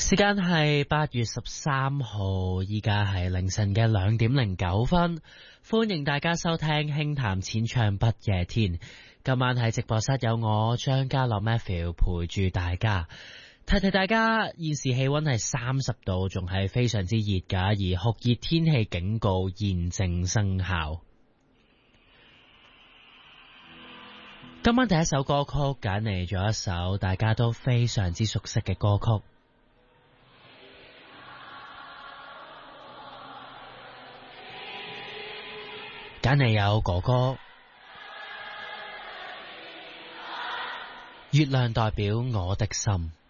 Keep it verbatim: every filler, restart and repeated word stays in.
時間係八月十三號，依家係凌晨嘅兩點零九分，歡迎大家收聽輕談淺唱不夜天。今晚喺直播室有我張家樂 Matthew 陪住大家，提提大家現時氣溫係三十度，仲係非常之熱㗎，而酷熱天氣警告現正生效。今晚第一首歌曲揀嚟咗一首大家都非常之熟悉嘅歌曲，揀嚟有哥哥月亮代表我的心。